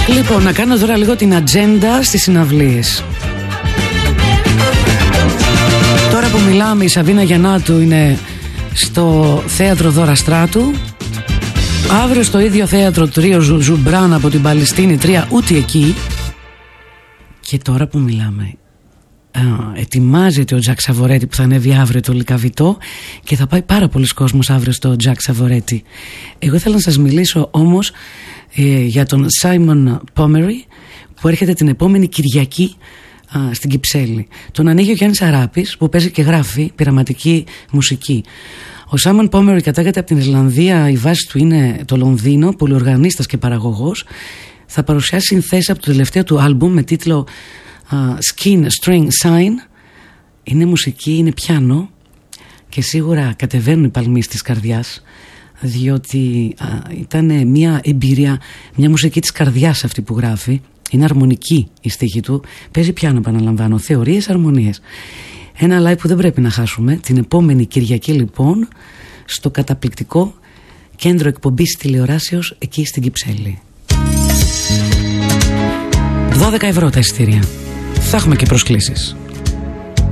Λοιπόν, να κάνω τώρα λίγο την ατζέντα στις συναυλίες. Τώρα που μιλάμε, η Σαβίνα Γιαννάτου είναι στο θέατρο Δώρα Στράτου. Αύριο στο ίδιο θέατρο Τρίο Ζουμπράν από την Παλαιστίνη 3, ούτε εκεί. Και τώρα που μιλάμε, ετοιμάζεται ο Τζακ Σαβορέτη που θα ανέβει αύριο το Λυκαβητό και θα πάει πάρα πολλοί κόσμος αύριο στο Τζακ Σαβορέτη. Εγώ ήθελα να σας μιλήσω όμως για τον Σάιμον Πόμερι που έρχεται την επόμενη Κυριακή στην Κυψέλη. Τον ανοίγει ο Γιάννης Αράπης που παίζει και γράφει πειραματική μουσική. Ο Σάιμον Πόμερι κατάγεται από την Ιρλανδία, η βάση του είναι το Λονδίνο, πολυοργανίστας και παραγωγός. Θα παρουσιάσει συνθέσεις από το τελευταίο του άλμπουμ με τίτλο Skin String Sign. Είναι μουσική, είναι πιάνο και σίγουρα κατεβαίνουν οι παλμοί της καρδιάς, διότι ήταν μια εμπειρία, μια μουσική της καρδιάς αυτή που γράφει. Είναι αρμονική η στίχη του, παίζει πιάνο, επαναλαμβάνω, θεωρίες, αρμονίες. Ένα live που δεν πρέπει να χάσουμε την επόμενη Κυριακή λοιπόν στο καταπληκτικό κέντρο εκπομπής τηλεοράσεως εκεί στην Κυψέλη. 12 ευρώ τα εισιτήρια. Θα έχουμε και προσκλήσεις.